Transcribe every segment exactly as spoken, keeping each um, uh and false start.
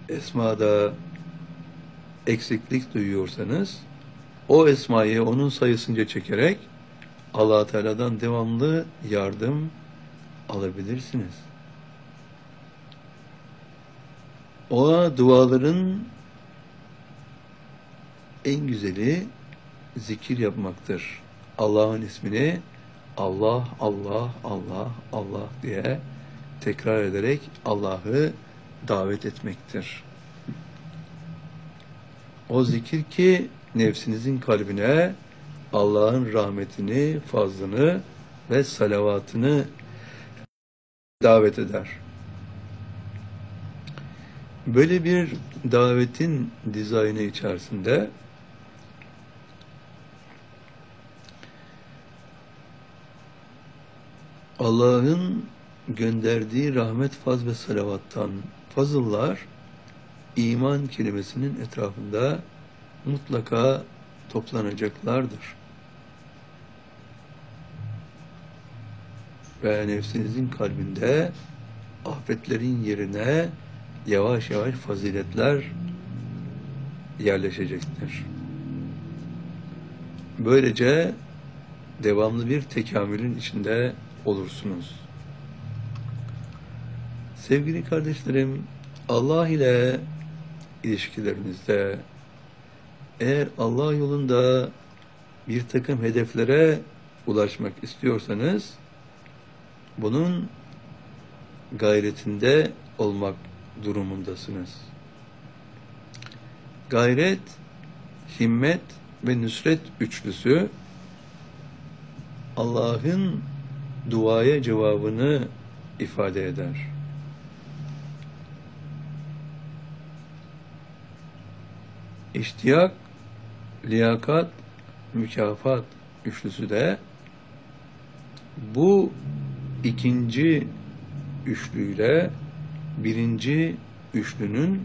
esmada eksiklik duyuyorsanız, o esmayı onun sayısınca çekerek Allah Teala'dan devamlı yardım alabilirsiniz. O duaların en güzeli zikir yapmaktır. Allah'ın ismini Allah, Allah, Allah, Allah diye tekrar ederek Allah'ı davet etmektir. O zikir ki nefsinizin kalbine Allah'ın rahmetini, fazlını ve salavatını davet eder. Böyle bir davetin dizaynı içerisinde Allah'ın gönderdiği rahmet, faz ve salavattan fazıllar iman kelimesinin etrafında mutlaka toplanacaklardır. Ve nefsinizin kalbinde afetlerin yerine yavaş yavaş faziletler yerleşecektir. Böylece devamlı bir tekamülün içinde olursunuz. Sevgili kardeşlerim, Allah ile ilişkilerinizde eğer Allah yolunda bir takım hedeflere ulaşmak istiyorsanız bunun gayretinde olmak durumundasınız. Gayret, himmet ve nusret üçlüsü Allah'ın duaya cevabını ifade eder. İştiyak, liyakat, mükafat üçlüsü de bu ikinci üçlüyle birinci üçlünün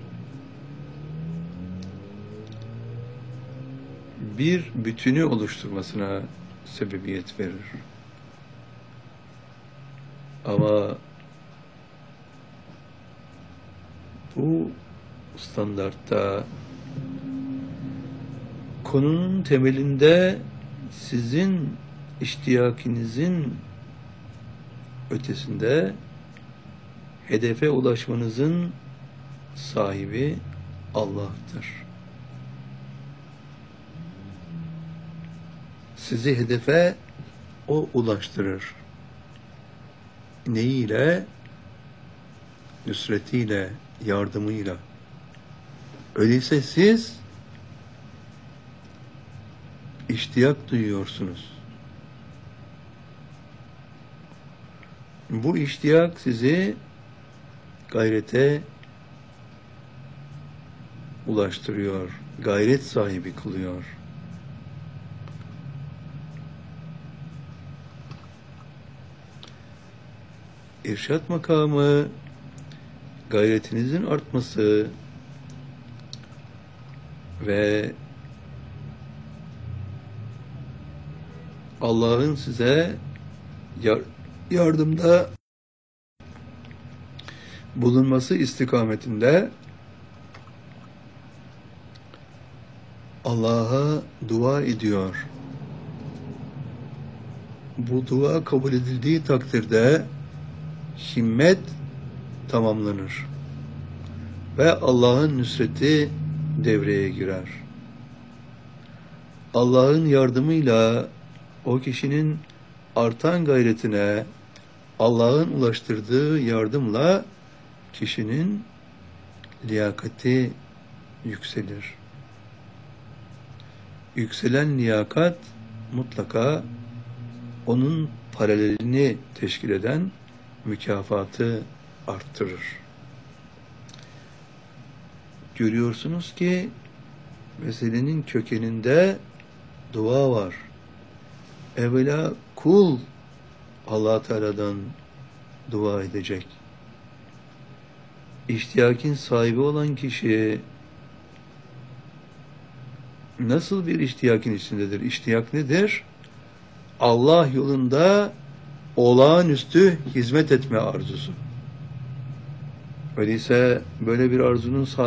bir bütünü oluşturmasına sebebiyet verir. Ama bu standartta konunun temelinde sizin iştiyakinizin ötesinde hedefe ulaşmanızın sahibi Allah'tır. Sizi hedefe O ulaştırır. Neyiyle? Nusretiyle, yardımıyla. Öyleyse siz iştiyak duyuyorsunuz. Bu iştiyak sizi gayrete ulaştırıyor, gayret sahibi kılıyor. İrşad makamı, gayretinizin artması ve Allah'ın size yardımda bulunması istikametinde Allah'a dua ediyor. Bu dua kabul edildiği takdirde himmet tamamlanır ve Allah'ın nusreti devreye girer. Allah'ın yardımıyla o kişinin artan gayretine Allah'ın ulaştırdığı yardımla kişinin liyakati yükselir. Yükselen liyakat mutlaka onun paralelini teşkil eden mükafatı arttırır. Görüyorsunuz ki meselenin kökeninde dua var. Evvela kul Allah Teala'dan dua edecek. İştiyakin sahibi olan kişi nasıl bir iştiyakin içindedir? İştiyak nedir? Allah yolunda olağanüstü hizmet etme arzusu. Öyleyse böyle bir arzunun sahibi